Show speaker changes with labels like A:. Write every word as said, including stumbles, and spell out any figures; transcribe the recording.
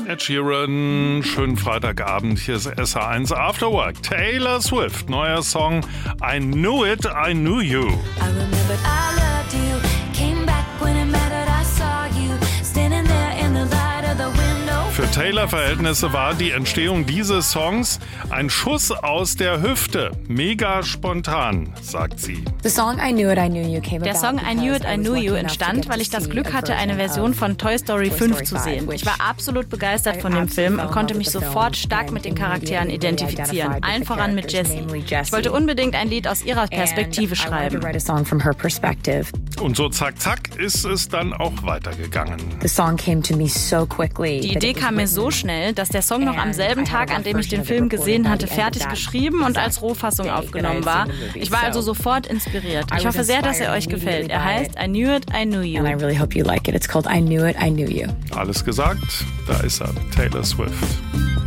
A: Ed Sheeran, schönen Freitagabend, hier ist S H eins After Work. Taylor Swift, neuer Song I Knew It, I Knew You.
B: I remembered I loved you, came back when it mattered, I saw you, standing there in the light of the window.
A: Für Taylor-Verhältnisse war die Entstehung dieses Songs ein Schuss aus der Hüfte. Mega spontan, sagt sie.
C: Der Song I Knew It, I Knew You
D: entstand, weil ich das Glück hatte, eine Version von Toy Story fünf zu sehen. Ich war absolut begeistert von dem Film und konnte mich sofort stark mit den Charakteren identifizieren, allen voran mit Jessie. Ich wollte unbedingt ein Lied aus ihrer Perspektive schreiben.
A: Und so zack, zack ist es dann auch weitergegangen.
D: Die Idee kam mir so schnell, dass der Song noch am selben Tag, an dem ich den Film gesehen hatte, fertig geschrieben und als Rohfassung aufgenommen war. Ich war also sofort inspiriert. Ich hoffe sehr, dass er euch gefällt. Er heißt I Knew It, I Knew You.
C: Alles gesagt,
A: da ist er, Taylor Swift.